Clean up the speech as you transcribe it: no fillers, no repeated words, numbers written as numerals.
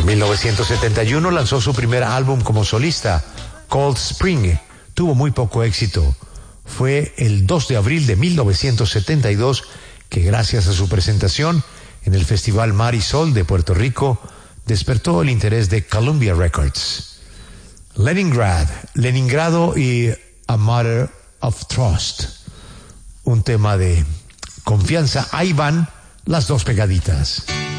En 1971 lanzó su primer álbum como solista, Cold Spring. Tuvo muy poco éxito. Fue el 2 de abril de 1972 que, gracias a su presentación en el Festival Mar y Sol de Puerto Rico, despertó el interés de Columbia Records. Leningrado y A Matter of Trust, un tema de confianza. Ahí van las dos pegaditas.